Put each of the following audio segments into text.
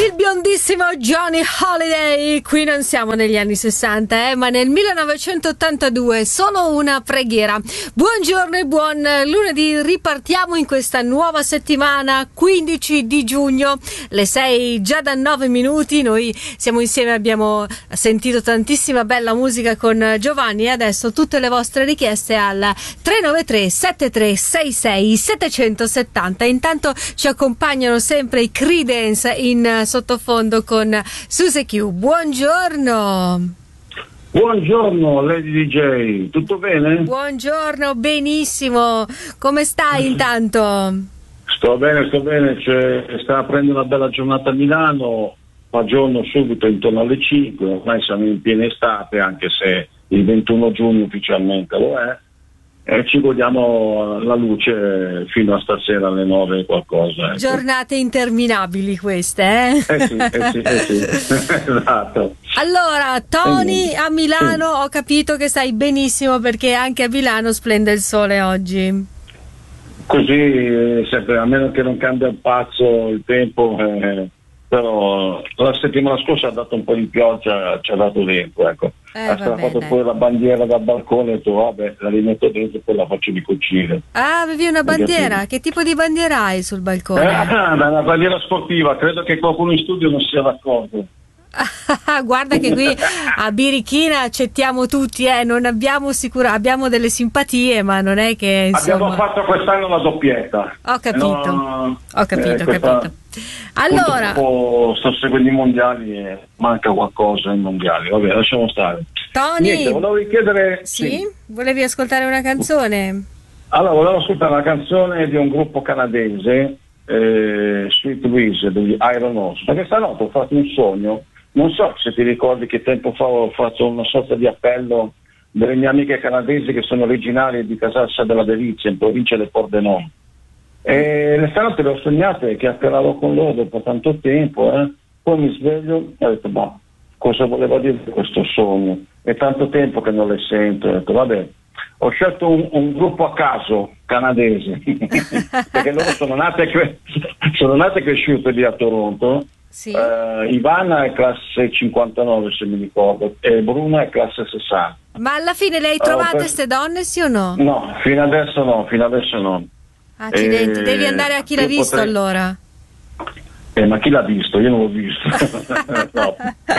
Il biondissimo Johnny Holiday. Qui non siamo negli anni 60, ma nel 1982. Solo una preghiera. Buongiorno e buon lunedì. Ripartiamo in questa nuova settimana, 15 di giugno, le 6 già da 9 minuti. Noi siamo insieme, abbiamo sentito tantissima bella musica con Giovanni e adesso tutte le vostre richieste al 393 7366 770. Intanto ci accompagnano sempre i Creedence in sottofondo con Susie Q. Buongiorno. Buongiorno Lady DJ, tutto bene? Buongiorno, benissimo. Come stai intanto? Sto bene, sta aprendo una bella giornata a Milano, fa giorno subito intorno alle 5, ormai siamo in piena estate, anche se il 21 giugno ufficialmente lo è, e ci godiamo la luce fino a stasera alle 9 e qualcosa. Ecco. Giornate interminabili queste, sì, esatto. Allora, Tony a Milano, ho capito che stai benissimo perché anche a Milano splende il sole oggi. Così, sempre, a meno che non cambia il pazzo il tempo, però la settimana scorsa ha dato un po' di pioggia, ci ha dato dentro, ecco. Ha strappato poi la bandiera dal balcone e ho detto vabbè, la rimetto dentro e poi la faccio di cucire. Ah, avevi una bandiera? Che tipo di bandiera hai sul balcone? Una bandiera sportiva, credo che qualcuno in studio non sia d'accordo. Guarda che qui a Birichina accettiamo tutti, non abbiamo abbiamo delle simpatie, ma non è che insomma... Abbiamo fatto quest'anno la doppietta. Ho capito. Allora, sto seguendo i mondiali e manca qualcosa ai mondiali. Vabbè, lasciamo stare. Tony, niente, volevo chiedere. Sì? Volevi ascoltare una canzone? Allora, volevo ascoltare una canzone di un gruppo canadese, Sweet Louise degli Iron Horse, perché stanotte ho fatto un sogno. Non so se ti ricordi che tempo fa ho fatto una sorta di appello delle mie amiche canadesi che sono originarie di Casassa della Delizia, in provincia del Pordenone. E le stanotte le ho sognate che chiacchieravo con loro dopo tanto tempo, poi mi sveglio e ho detto, ma cosa voleva dire questo sogno? È tanto tempo che non le sento, ho detto, vabbè, ho scelto un gruppo a caso canadese, perché loro sono nate e cresciute lì a Toronto. Sì. Ivana è classe 59 se mi ricordo e Bruna è classe 60. Ma alla fine le hai trovate queste donne, sì o no? No, fino adesso no. Accidenti, devi andare a Chi l'ha visto allora. Ma chi l'ha visto? Io non l'ho visto. No.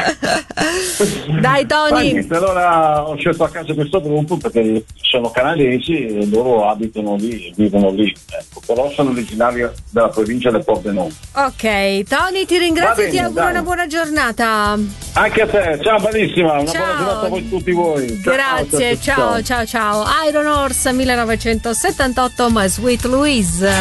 Dai Tony. Allora ho scelto a caso questo gruppo perché sono canadesi e loro abitano lì, vivono lì, ecco. Però sono originari della provincia del Pordenone. Ok, Tony, ti ringrazio e ti auguro una buona giornata. Anche a te, ciao bellissima, una buona giornata a voi tutti voi. Grazie, ciao. Iron Horse 1978, My Sweet Louise.